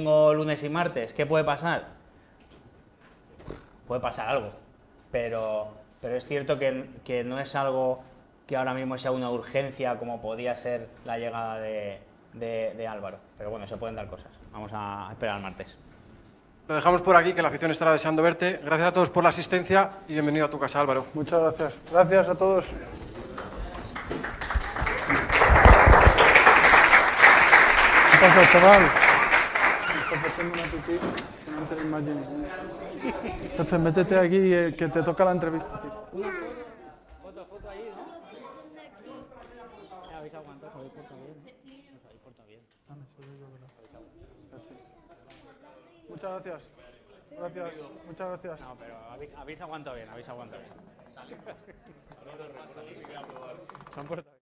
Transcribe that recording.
domingo, lunes y martes, ¿qué puede pasar? Puede pasar algo, pero es cierto que no es algo que ahora mismo sea una urgencia como podía ser la llegada de Álvaro. Pero bueno, se pueden dar cosas. Vamos a esperar al martes. Lo dejamos por aquí, que la afición estará deseando verte. Gracias a todos por la asistencia y bienvenido a tu casa, Álvaro. Muchas gracias. Gracias a todos. ¿Qué pasa, chaval? Me está facendo una pipí que no te lo imaginas. Entonces, métete aquí, que te toca la entrevista, tío. Foto ahí, ¿no? Habéis aguantado, os habéis portado bien. Os habéis portado bien. Muchas gracias. Gracias. Muchas gracias. No, pero habéis aguantado bien, habéis aguantado bien. Se han portado bien.